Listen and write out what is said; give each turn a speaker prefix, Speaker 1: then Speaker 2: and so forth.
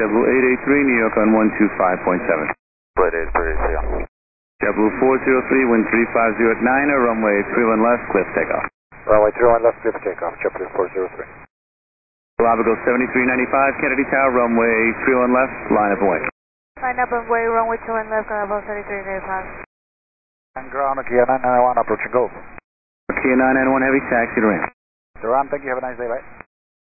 Speaker 1: JetBlue 883, New York on 125.7.
Speaker 2: Flight 883 on.
Speaker 1: JetBlue 403, wind 350 at 9, runway 31 left, clear for takeoff.
Speaker 2: Runway 31 left, clear for takeoff. JetBlue 403.
Speaker 1: Galapagos 7395, Kennedy Tower, runway 31 left, line up and wait.
Speaker 3: Line up and wait, runway 21 left, Galapagos 7395.
Speaker 2: And ground, Kia 991, approaching go.
Speaker 1: Kia 991 Heavy, taxi to ramp.
Speaker 2: Duran, thank you, have a nice day, bye.